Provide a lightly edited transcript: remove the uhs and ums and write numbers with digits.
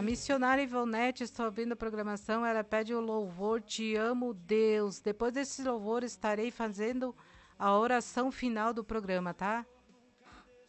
missionária Ivonete, estou ouvindo a programação, ela pede o louvor, te amo, Deus. Depois desse louvor estarei fazendo a oração final do programa, tá?